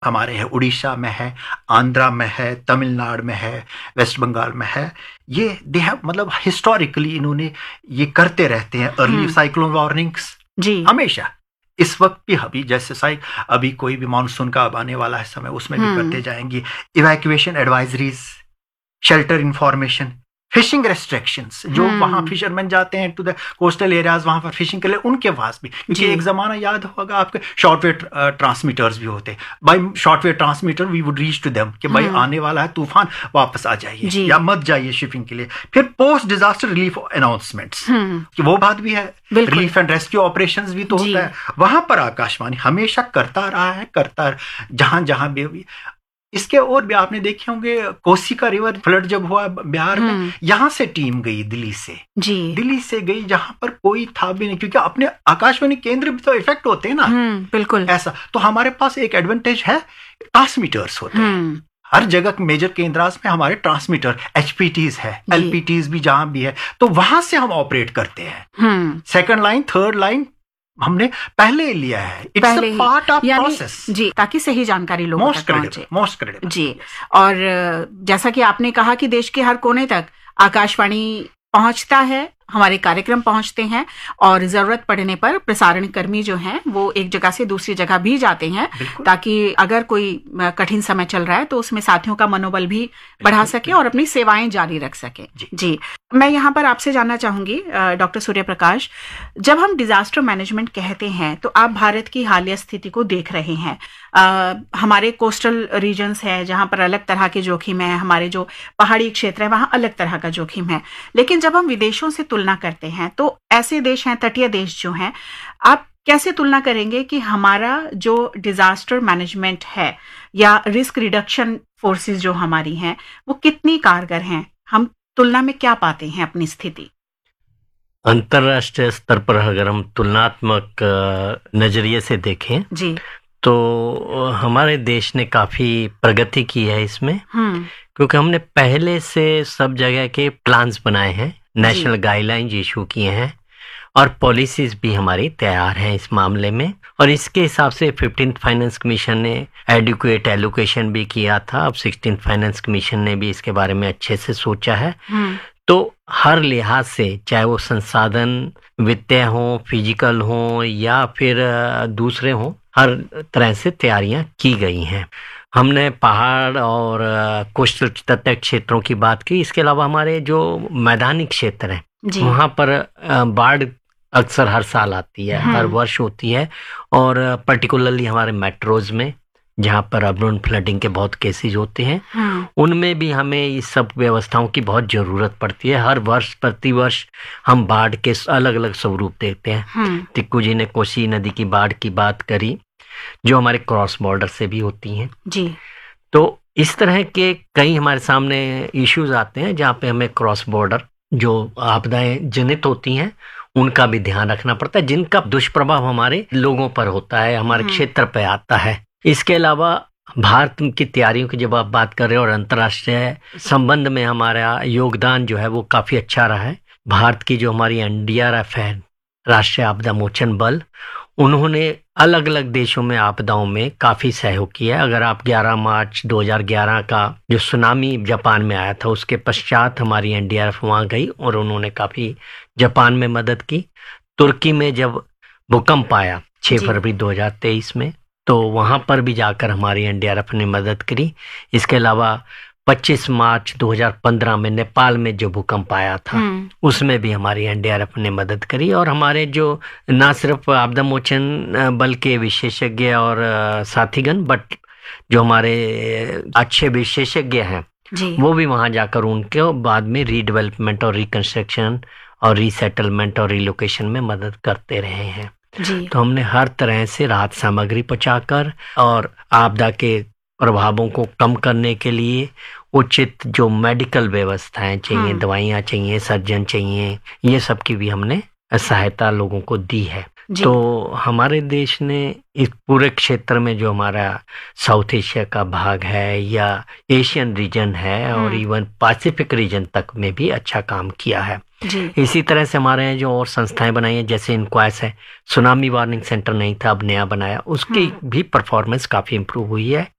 हमारे है, उड़ीसा में है, आंध्रा में है, तमिलनाडु में है, वेस्ट बंगाल में है। ये दे हैव मतलब हिस्टोरिकली इन्होंने ये करते रहते हैं अर्ली साइक्लोन वार्निंग्स जी हमेशा। इस वक्त भी अभी जैसे अभी कोई भी मानसून का अब आने वाला है समय, उसमें भी करते जाएंगे। Evacuation advisories, shelter information, fishing restrictions, जो वहां फिशरमैन जाते हैं टू द कोस्टल एरियाज वहां पर फिशिंग के लिए, उनके पास भी, क्योंकि एक जमाना याद होगा आपके शॉर्टवेव ट्रांसमीटर्स भी होते, bye shortwave transmitter we would reach to them कि भाई आने वाला है तूफान, वापस आ जाइए या मत जाइए शिपिंग के लिए। फिर पोस्ट डिजास्टर रिलीफ अनाउंसमेंट्स कि वो बात भी है, रिलीफ एंड रेस्क्यू ऑपरेशंस भी तो होता है, वहां पर आकाशवाणी हमेशा करता रहा है, जहां जहां भी। इसके और भी आपने देखे होंगे, कोसी का रिवर फ्लड जब हुआ बिहार में, यहाँ से टीम गई दिल्ली से गई, जहां पर कोई था भी नहीं, क्योंकि अपने आकाशवाणी केंद्र भी तो इफेक्ट होते हैं ना। बिल्कुल ऐसा तो हमारे पास एक एडवांटेज है, ट्रांसमीटर्स होते हैं हर जगह। मेजर केंद्रास में हमारे ट्रांसमीटर एचपीटीज है, एलपीटीज भी जहां भी है, तो वहां से हम ऑपरेट करते हैं। सेकंड लाइन, थर्ड लाइन हमने पहले लिया है, it's a part of process जी, ताकि सही जानकारी लोगों तक पहुंचे। मोस्ट क्रेडिबल जी। और जैसा कि आपने कहा कि देश के हर कोने तक आकाशवाणी पहुंचता है, हमारे कार्यक्रम पहुंचते हैं, और जरूरत पड़ने पर प्रसारण कर्मी जो हैं वो एक जगह से दूसरी जगह भी जाते हैं, ताकि अगर कोई कठिन समय चल रहा है तो उसमें साथियों का मनोबल भी बढ़ा सके और अपनी सेवाएं जारी रख सके। जी, मैं यहाँ पर आपसे जानना चाहूंगी डॉक्टर सूर्य प्रकाश, जब हम डिजास्टर मैनेजमेंट कहते हैं तो आप भारत की हालिया स्थिति को देख रहे हैं। हमारे कोस्टल रीजन्स है जहां पर अलग तरह के जोखिम है, हमारे जो पहाड़ी क्षेत्र है वहां अलग तरह का जोखिम है, लेकिन जब हम विदेशों से तुलना करते हैं तो ऐसे देश हैं, तटीय देश जो हैं, आप कैसे तुलना करेंगे कि हमारा जो डिजास्टर मैनेजमेंट है या रिस्क रिडक्शन फोर्सेस जो हमारी हैं वो कितनी कारगर हैं? हम तुलना में क्या पाते हैं अपनी स्थिति? अंतर्राष्ट्रीय स्तर पर अगर हम तुलनात्मक नजरिए से देखें जी, तो हमारे देश ने काफी प्रगति की है इसमें, क्योंकि हमने पहले से सब जगह के प्लान्स बनाए हैं, नेशनल गाइडलाइंस इशू किए हैं, और पॉलिसीज भी हमारी तैयार हैं इस मामले में। और इसके हिसाब से 15th फाइनेंस कमीशन ने एडिक्वेट एलोकेशन भी किया था, अब 16th फाइनेंस कमीशन ने भी इसके बारे में अच्छे से सोचा है। तो हर लिहाज से, चाहे वो संसाधन वित्तीय हो, फिजिकल हो या फिर दूसरे हो, हर तरह से तैयारियां की गई हैं। हमने पहाड़ और कोस्टल तटीय क्षेत्रों की बात की, इसके अलावा हमारे जो मैदानी क्षेत्र हैं वहाँ पर बाढ़ अक्सर हर साल आती है, हर वर्ष होती है, और पर्टिकुलरली हमारे मेट्रोज में जहाँ पर अर्बन फ्लडिंग के बहुत केसेस होते हैं, उनमें भी हमें इस सब व्यवस्थाओं की बहुत जरूरत पड़ती है। हर वर्ष प्रतिवर्ष हम बाढ़ के अलग अलग स्वरूप देखते हैं। तिक्कू जी ने कोसी नदी की बाढ़ की बात करी, जो हमारे क्रॉस बॉर्डर से भी होती हैं जी। तो इस तरह के कई हमारे सामने इश्यूज आते हैं जहाँ पे हमें क्रॉस बॉर्डर जो आपदाएं जनित होती हैं उनका भी ध्यान रखना पड़ता है, जिनका दुष्प्रभाव हमारे लोगों पर होता है, हमारे क्षेत्र पे आता है। इसके अलावा भारत की तैयारियों की जब आप बात कर रहे हो और अंतर्राष्ट्रीय संबंध में हमारा योगदान जो है वो काफी अच्छा रहा है। भारत की जो हमारी NDRF है, राष्ट्रीय आपदा मोचन बल, उन्होंने अलग अलग देशों में आपदाओं में काफी सहयोग किया है। अगर आप 11 मार्च 2011 का जो सुनामी जापान में आया था उसके पश्चात हमारी NDRF वहां गई और उन्होंने काफी जापान में मदद की। तुर्की में जब भूकंप आया 6 फरवरी 2023 में, तो वहां पर भी जाकर हमारी NDRF ने मदद करी। इसके अलावा 25 मार्च 2015 में नेपाल में जो भूकंप आया था उसमें भी हमारी NDRF ने मदद करी। और हमारे जो न सिर्फ आपदा मोचन बल के विशेषज्ञ और साथीगण, बट जो हमारे अच्छे विशेषज्ञ हैं वो भी वहां जाकर उनके बाद में रीडेवलपमेंट और रिकंस्ट्रक्शन और रीसेटलमेंट और रिलोकेशन में मदद करते रहे हैं जी। तो हमने हर तरह से राहत सामग्री पहुंचाकर और आपदा के प्रभावों को कम करने के लिए उचित जो मेडिकल व्यवस्थाएं चाहिए, दवाइयाँ चाहिए, सर्जन चाहिए, ये सब की भी हमने सहायता लोगों को दी है। तो हमारे देश ने इस पूरे क्षेत्र में जो हमारा साउथ एशिया का भाग है या एशियन रीजन है और इवन पैसिफिक रीजन तक में भी अच्छा काम किया है। इसी तरह से हमारे यहाँ जो और संस्थाएं बनाई हैं, जैसे इनक्वाइस है, सुनामी वार्निंग सेंटर नहीं था, अब नया बनाया, उसकी भी परफॉर्मेंस काफी इम्प्रूव हुई है।